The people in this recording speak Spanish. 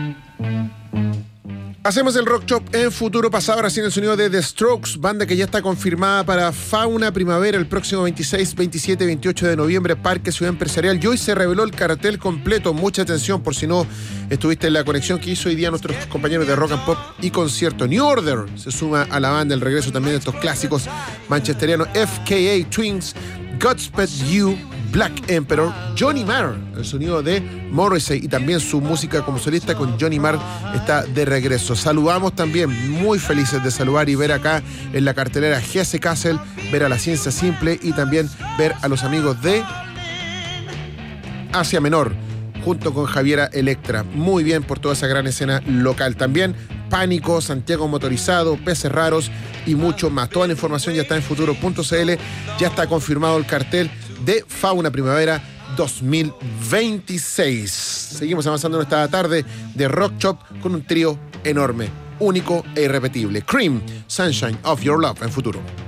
Hacemos el Rock Shop en Futuro Pasado, ahora sí en el sonido de The Strokes, banda que ya está confirmada para Fauna Primavera el próximo 26, 27 y 28 de noviembre, Parque Ciudad Empresarial. Y hoy se reveló el cartel completo. Mucha atención por si no estuviste en la conexión que hizo hoy día nuestros compañeros de Rock and Pop y Concierto. New Order se suma a la banda, el regreso también de estos clásicos manchesterianos, FKA Twins, Godspeed You, Black Emperor, Johnny Marr, el sonido de Morrissey y también su música como solista con Johnny Marr está de regreso. Saludamos también, muy felices de saludar y ver acá en la cartelera Jesse Castle, ver a La Ciencia Simple y también ver a los amigos de Asia Menor junto con Javiera Electra. Muy bien por toda esa gran escena local. También Pánico, Santiago Motorizado, Peces Raros y mucho más. Toda la información ya está en futuro.cl. Ya está confirmado el cartel de Fauna Primavera 2026. Seguimos avanzando en esta tarde de Rock Shop con un trío enorme, único e irrepetible. Cream, Sunshine of Your Love en Futuro.